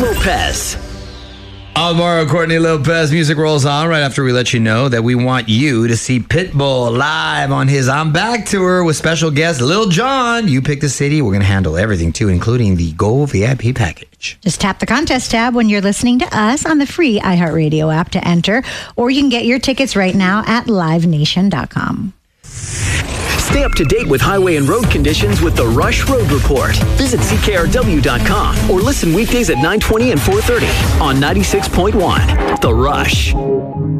Lopez. Alvaro Courtney Lopez. Music rolls on right after we let you know that we want you to see Pitbull live on his I'm Back tour with special guest Lil Jon. You pick the city. We're going to handle everything, too, including the Gold VIP package. Just tap the contest tab when you're listening to us on the free iHeartRadio app to enter, or you can get your tickets right now at livenation.com. Stay up to date with highway and road conditions with the Rush Road Report. Visit CKRW.com or listen weekdays at 9:20 and 4:30 on 96.1. The Rush.